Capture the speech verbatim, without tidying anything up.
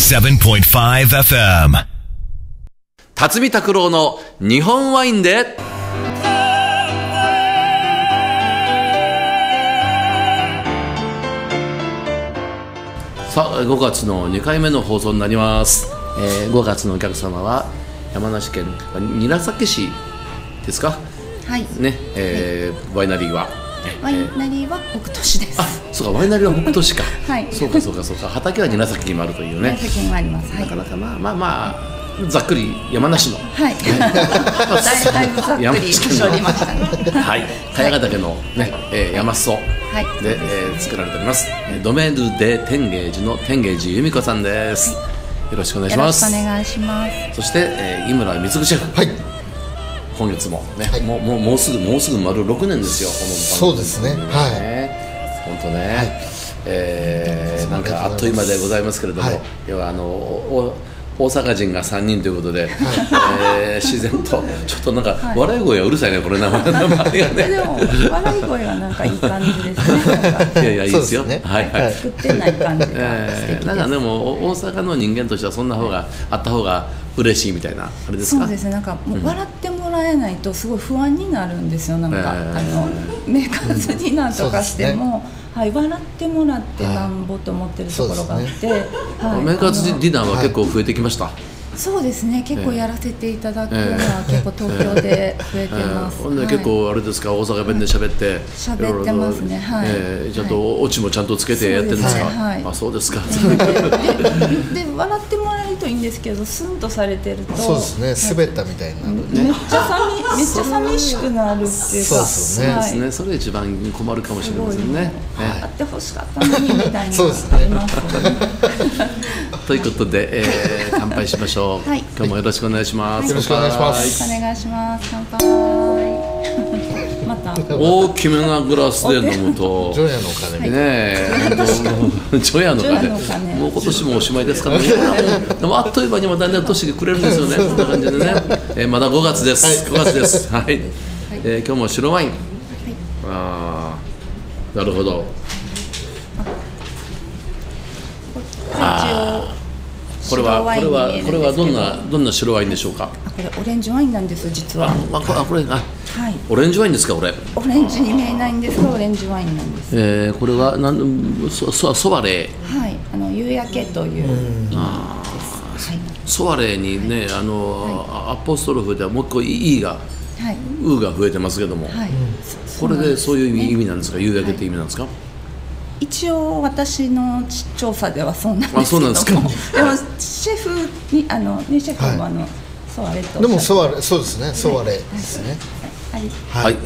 セブンポイントファイブエフエム辰巳拓郎の日本ワインでさあごがつのにかいめの放送になります、えー、ごがつのお客様は山梨県韮崎市ですか。 はいね、えーはい、ワイナリーはワイナリーは北斗市です。 あ、そうか、ワイナリーは北斗市か。 はい。 そうかそうかそうか。畑は韮崎にもあるというね。 韮崎にもあります。はい。 なかなかまあまあまあざっくり山梨の。 はい。だいぶざっくり絞りましたね。 はい。茅ヶ岳のね、えー、山裾で、 はいえー、作られております。ドメルデ天芸寺の天芸寺由美子さんです。よろしくお願いします。 よろしくお願いします。 そして、えー、井村貢シェフ。 はい。 今月もね、 はい、 もうもうもうすぐもうすぐ丸ろくねんですよ。このそうですね。はい。 本当ね。はい、えー、なんかあっという間でございますけれども、はい、要はあのお大阪人がさんにんということで、はい、えー、自然とちょっとなんか、はい、笑い声がうるさいね、これ名前がね。 でも笑い声はなんかいい感じですね。 いやいやいいですよ。 ね、 はいはい。 作ってない感じが素敵です。 えー、なんかでも大阪の人間としてはそんな方があった方が嬉しいみたいなあれですか。 そうですね。なんかもう笑ってもらえないとすごい不安になるんですよ。なんか、えー、あのメーカーズディナーとかしても。はい、笑ってもらってなんぼと思ってるところがあって、はいね、はい、 メーカーズディナーは結構増えてきました。 そうですね、結構やらせていただくのは結構東京で増えてます。 えーえー、はい、結構あれですか、大阪弁で喋って喋ってますね。はい。 えー、ちゃんとオチもちゃんとつけてやってるんですか。 はい。 あ、そうですか。 で, で, で笑ってもらえるといいんですけど、スンとされてるとそうですね、滑ったみたいになる、ね、 めっちゃ寂めっちゃ寂しくなるっていうか。 そうですね。 はい、ね、それ一番困るかもしれませんね。ね、 あってほしかったのにみたいな。 そうですね。 ということで、えー、乾杯しましょう。はい、今日もよろしくお願いします。 よろしくお願いします。 よろしくお願いします。乾杯。また大きめなグラスで飲むとジョヤのお金ねえ、ジョヤの金、もう今年もおしまいですからね。でもあっという間にもだんだん年がくれるんですよね。こんな感じでね、えー、まだごがつです。ごがつです。はい。えー、今日も白ワイン。ああ、なるほど。 あこれはこれはこれはどんなどんな白ワインでしょうか。 あ、これオレンジワインなんです実は。 あ、これあこれあ、 はい。 オレンジワインですかこれ。 オレンジに見えないんですがオレンジワインなんです。 えー、これはなんそそソワレー。 はい。あの夕焼けという意味です。はい。 ソワレーにね、あの、はい、アポストロフではもう一個 E が、はい、ウが増えてますけども、はい、これでそういう意味なんですか。夕焼けって意味なんですか。はい、 一応私の調査ではそうなんですけども。あ、 そうなんですか。 でもシェフにあのねシェフもあの、はい、ソワレとでもソワレそうですね、ソワレですね。 はい。 はい。はい。